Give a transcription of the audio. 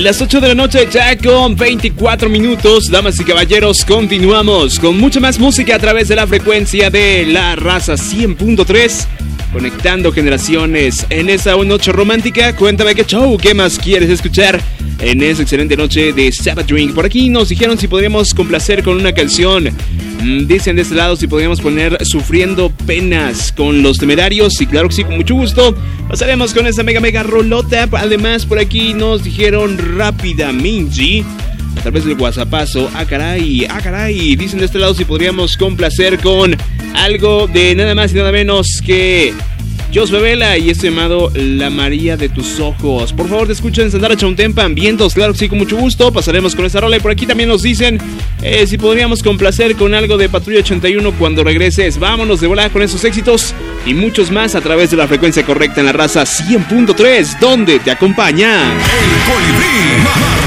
Las 8 de la noche ya con 24 minutos, damas y caballeros, continuamos con mucha más música a través de la frecuencia de La Raza 100.3, conectando generaciones en esa noche romántica. Cuéntame qué show, qué más quieres escuchar en esa excelente noche de Sabbath Drink. Por aquí nos dijeron si podríamos complacer con una canción. Dicen de este lado si podríamos poner Sufriendo Penas con Los Temerarios. Y claro que sí, con mucho gusto pasaremos con esa mega rolota. Además por aquí nos dijeron rápidamente a través del WhatsAppazo, caray. Dicen de este lado si podríamos complacer con algo de nada más y nada menos que Josué Vela y este llamado La María de tus Ojos. Por favor, te escuchen Sandara Chauntempan, Vientos, claro que sí, con mucho gusto. Pasaremos con esta rola. Y por aquí también nos dicen si podríamos complacer con algo de Patrulla 81 cuando regreses. Vámonos de volada con esos éxitos y muchos más a través de la frecuencia correcta en La Raza 100.3, donde te acompaña El Colibrí.